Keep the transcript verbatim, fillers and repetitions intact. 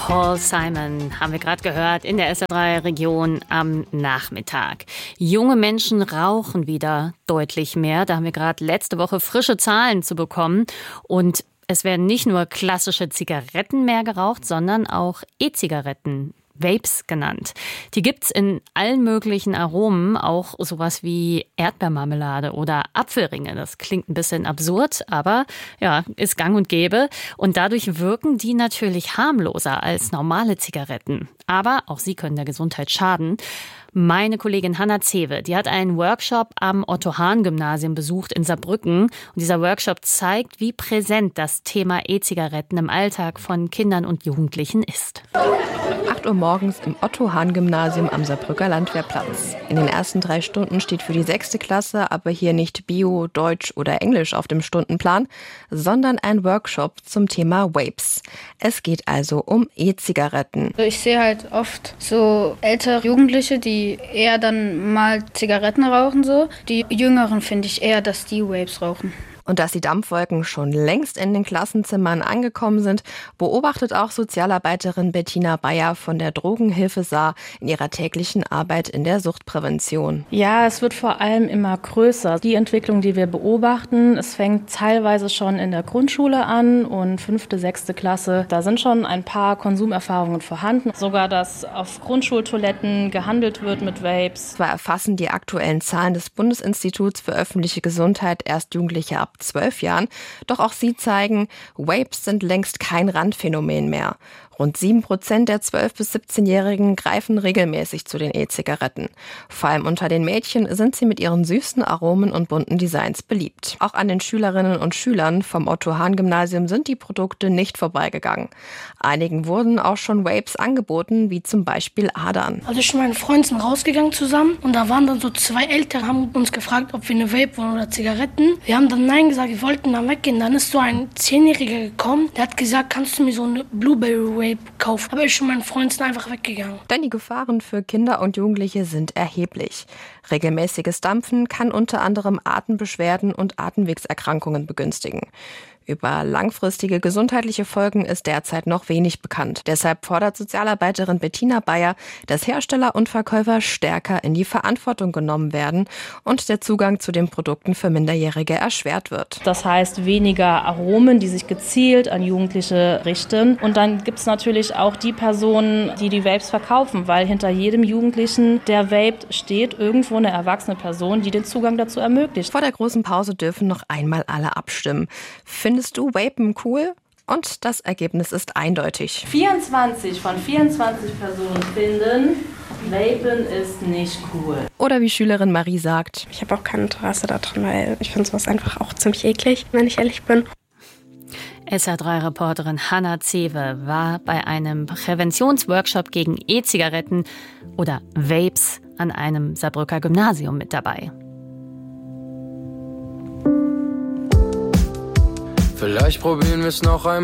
Paul Simon haben wir gerade gehört in der S R drei Region am Nachmittag. Junge Menschen rauchen wieder deutlich mehr. Da haben wir gerade letzte Woche frische Zahlen zu bekommen. Und es werden nicht nur klassische Zigaretten mehr geraucht, sondern auch E-Zigaretten. Vapes genannt. Die gibt's in allen möglichen Aromen, auch sowas wie Erdbeermarmelade oder Apfelringe. Das klingt ein bisschen absurd, aber ja, ist gang und gäbe. Und dadurch wirken die natürlich harmloser als normale Zigaretten. Aber auch sie können der Gesundheit schaden. Meine Kollegin Hanna Zewe, die hat einen Workshop am Otto-Hahn-Gymnasium besucht in Saarbrücken. Und dieser Workshop zeigt, wie präsent das Thema E-Zigaretten im Alltag von Kindern und Jugendlichen ist. acht Uhr morgens im Otto-Hahn-Gymnasium am Saarbrücker Landwehrplatz. In den ersten drei Stunden steht für die sechste Klasse aber hier nicht Bio, Deutsch oder Englisch auf dem Stundenplan, sondern ein Workshop zum Thema Vapes. Es geht also um E-Zigaretten. Ich sehe halt oft so ältere Jugendliche, die eher dann mal Zigaretten rauchen so. Die Jüngeren finde ich eher, dass die Vapes rauchen. Und dass die Dampfwolken schon längst in den Klassenzimmern angekommen sind, beobachtet auch Sozialarbeiterin Bettina Bayer von der Drogenhilfe Saar in ihrer täglichen Arbeit in der Suchtprävention. Ja, es wird vor allem immer größer. Die Entwicklung, die wir beobachten, es fängt teilweise schon in der Grundschule an und fünfte, sechste Klasse. Da sind schon ein paar Konsumerfahrungen vorhanden. Sogar, dass auf Grundschultoiletten gehandelt wird mit Vapes. Zwar erfassen die aktuellen Zahlen des Bundesinstituts für öffentliche Gesundheit erst Jugendliche ab zwölf Jahren, doch auch sie zeigen, Vapes sind längst kein Randphänomen mehr. Rund sieben Prozent der zwölf- bis siebzehnjährigen greifen regelmäßig zu den E-Zigaretten. Vor allem unter den Mädchen sind sie mit ihren süßen Aromen und bunten Designs beliebt. Auch an den Schülerinnen und Schülern vom Otto-Hahn-Gymnasium sind die Produkte nicht vorbeigegangen. Einigen wurden auch schon Vapes angeboten, wie zum Beispiel Adern. Also ich und meine Freunde sind rausgegangen zusammen und da waren dann so zwei Eltern, haben uns gefragt, ob wir eine Vape wollen oder Zigaretten. Wir haben dann nein gesagt, wir wollten dann weggehen. Dann ist so ein Zehnjähriger gekommen, der hat gesagt, kannst du mir so eine Blueberry Vape kaufen. Aber ich und mein Freund sind einfach weggegangen. Denn die Gefahren für Kinder und Jugendliche sind erheblich. Regelmäßiges Dampfen kann unter anderem Atembeschwerden und Atemwegserkrankungen begünstigen. Über langfristige gesundheitliche Folgen ist derzeit noch wenig bekannt. Deshalb fordert Sozialarbeiterin Bettina Bayer, dass Hersteller und Verkäufer stärker in die Verantwortung genommen werden und der Zugang zu den Produkten für Minderjährige erschwert wird. Das heißt weniger Aromen, die sich gezielt an Jugendliche richten. Und dann gibt es natürlich auch die Personen, die die Vapes verkaufen, weil hinter jedem Jugendlichen, der vaped, steht irgendwo eine erwachsene Person, die den Zugang dazu ermöglicht. Vor der großen Pause dürfen noch einmal alle abstimmen. Findest du Vapen cool? Und das Ergebnis ist eindeutig. vierundzwanzig von vierundzwanzig Personen finden, Vapen ist nicht cool. Oder wie Schülerin Marie sagt: Ich habe auch kein Interesse daran, weil ich finde sowas einfach auch ziemlich eklig, wenn ich ehrlich bin. S R drei Reporterin Hanna Zewe war bei einem Präventionsworkshop gegen E-Zigaretten oder Vapes an einem Saarbrücker Gymnasium mit dabei. Vielleicht probieren wir es noch einmal.